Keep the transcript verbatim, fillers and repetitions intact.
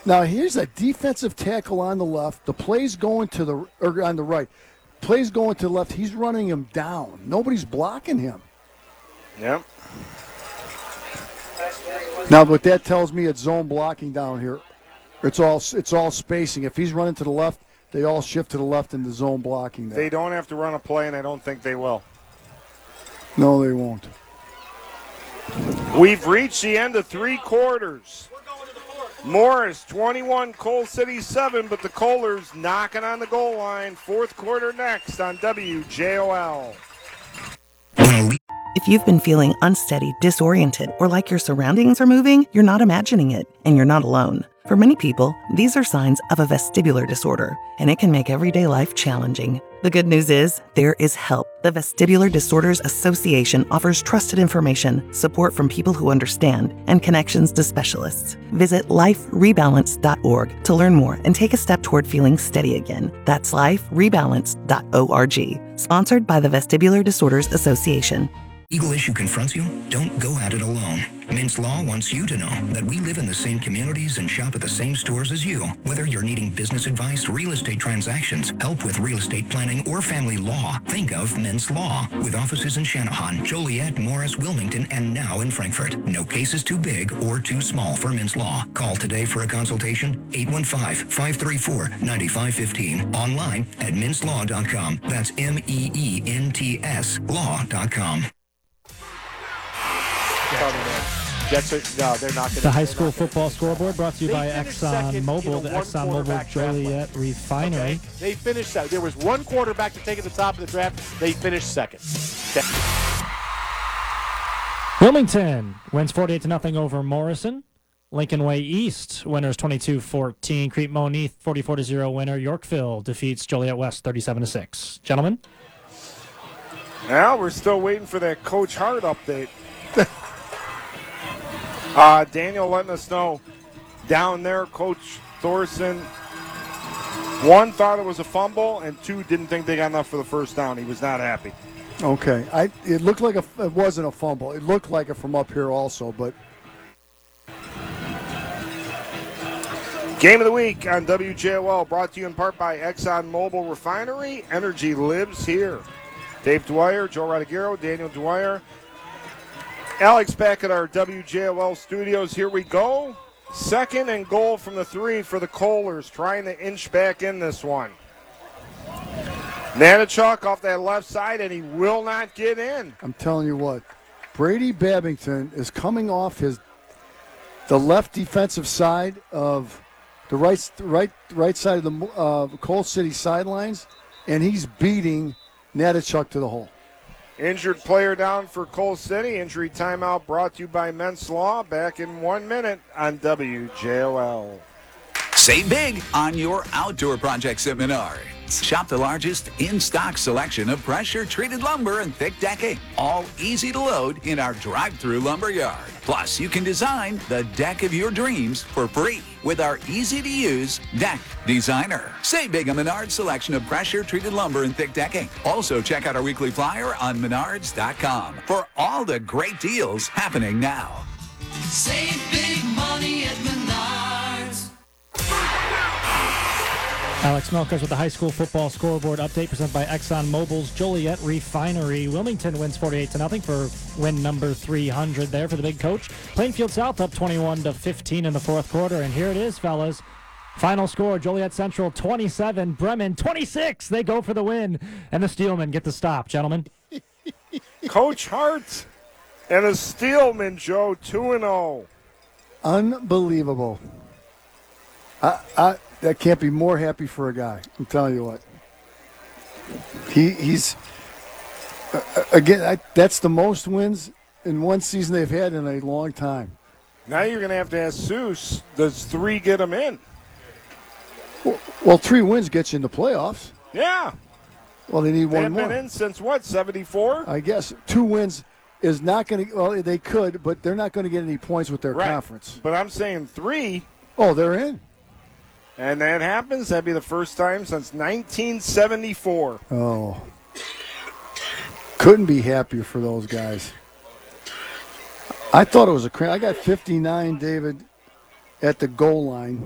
Now here's a defensive tackle on the left. The play's going to the or on the right. Play's going to the left. He's running him down. Nobody's blocking him. Yep. Now what that tells me, it's zone blocking down here. It's all it's all spacing. If he's running to the left, they all shift to the left in the zone blocking there. They don't have to run a play, and I don't think they will. No, they won't. We've reached the end of three quarters. Morris twenty-one, Coal City seven, but the Kohlers knocking on the goal line. Fourth quarter next on W J O L. If you've been feeling unsteady, disoriented, or like your surroundings are moving, you're not imagining it, and you're not alone. For many people, these are signs of a vestibular disorder, and it can make everyday life challenging. The good news is, there is help. The Vestibular Disorders Association offers trusted information, support from people who understand, and connections to specialists. Visit life rebalance dot org to learn more and take a step toward feeling steady again. That's life rebalance dot org. Sponsored by the Vestibular Disorders Association. Legal issue confronts you? Don't go at it alone. Mintz Law wants you to know that we live in the same communities and shop at the same stores as you. Whether you're needing business advice, real estate transactions, help with real estate planning, or family law, think of Mintz Law. With offices in Channahon, Joliet, Morris, Wilmington, and now in Frankfort. No case is too big or too small for Mintz Law. Call today for a consultation, eight one five, five three four, nine five one five. Online at mintz law dot com. That's M E E N T S law dot com. Jets are, no, they're not going The high school football scoreboard brought to you by Exxon Mobil, the Exxon Mobil Joliet Refinery. Okay. They finished second. There was one quarterback to take at the top of the draft. They finished second. Wilmington wins forty-eight to nothing over Morrison. Lincoln Way East winners twenty-two fourteen. Crete Monique forty-four to zero winner. Yorkville defeats Joliet West thirty-seven to six. Gentlemen? Now we're still waiting for that Coach Hart update. Uh, Daniel letting us know down there, Coach Thorson, one, thought it was a fumble, and two, didn't think they got enough for the first down. He was not happy. Okay. I it looked like a it wasn't a fumble. It looked like it from up here also, but Game of the week on W J O L, brought to you in part by Exxon Mobil Refinery. Energy lives here. Dave Dwyer, Joe Rodriguero, Daniel Dwyer. Alex back at our W J O L studios. Here we go. Second and goal from the three for the Kohlers, trying to inch back in this one. Nanachuk off that left side, and he will not get in. I'm telling you what, Brady Babington is coming off his the left defensive side of the right right right side of the uh, Coal City sidelines, and he's beating Nanachuk to the hole. Injured player down for Coal City. Injury timeout brought to you by Mintz Law. Back in one minute on W J O L. Save big on your outdoor projects at Menards. Shop the largest in-stock selection of pressure-treated lumber and thick decking, all easy to load in our drive-through lumber yard. Plus, you can design the deck of your dreams for free with our easy-to-use Deck Designer. Save big on Menards' selection of pressure-treated lumber and thick decking. Also, check out our weekly flyer on menards dot com for all the great deals happening now. Save big money at Menards. Alex Melkers with the high school football scoreboard update presented by Exxon Mobil's Joliet Refinery. Wilmington wins forty-eight to nothing for win number three hundred there for the big coach. Plainfield South up twenty-one to fifteen in the fourth quarter. And here it is, fellas. Final score, Joliet Central twenty-seven, Bremen twenty-six. They go for the win. And the Steelmen get the stop, gentlemen. Coach Hart and a Steelman, Joe, two and oh. Unbelievable. I, I, that can't be more happy for a guy. I'm telling you what. He He's, uh, again, I, that's the most wins in one season they've had in a long time. Now you're going to have to ask Seuss, does three get him in? Well, well, three wins gets you in the playoffs. Yeah. Well, they need They one have more. been in since, what, seventy-four? I guess two wins is not going to – well, they could, but they're not going to get any points with their Right. conference. But I'm saying three. Oh, they're in. And that happens. That'd be the first time since nineteen seventy-four. Oh. Couldn't be happier for those guys. I thought it was a cramp. I got fifty-nine, David, at the goal line.